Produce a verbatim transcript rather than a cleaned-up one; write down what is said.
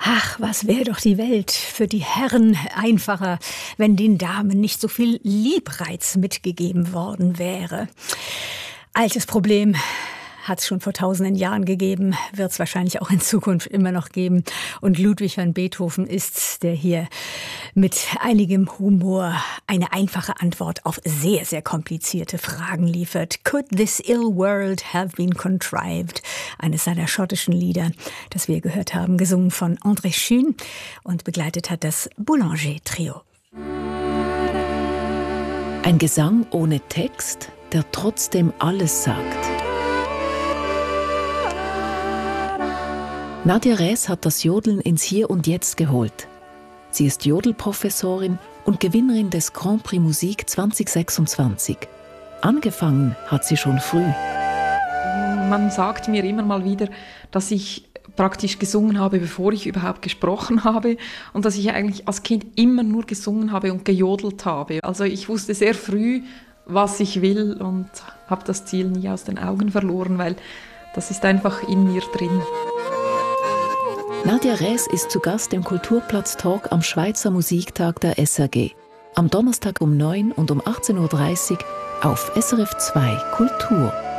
Ach, was wäre doch die Welt für die Herren einfacher, wenn den Damen nicht so viel Liebreiz mitgegeben worden wäre. Altes Problem. Hat es schon vor tausenden Jahren gegeben, wird es wahrscheinlich auch in Zukunft immer noch geben. Und Ludwig van Beethoven ist, der hier mit einigem Humor eine einfache Antwort auf sehr, sehr komplizierte Fragen liefert. Could this ill world have been contrived? Eines seiner schottischen Lieder, das wir gehört haben, gesungen von André Schün und begleitet hat das Boulanger-Trio. Ein Gesang ohne Text, der trotzdem alles sagt. Nadja Räs hat das Jodeln ins Hier und Jetzt geholt. Sie ist Jodelprofessorin und Gewinnerin des Grand Prix Musik zwanzig sechsundzwanzig. Angefangen hat sie schon früh. Man sagt mir immer mal wieder, dass ich praktisch gesungen habe, bevor ich überhaupt gesprochen habe und dass ich eigentlich als Kind immer nur gesungen habe und gejodelt habe. Also ich wusste sehr früh, was ich will und habe das Ziel nie aus den Augen verloren, weil das ist einfach in mir drin. Nadja Räs ist zu Gast im Kulturplatz-Talk am Schweizer Musiktag der S R G. Am Donnerstag um neun und um achtzehn Uhr dreißig auf S R F zwei Kultur.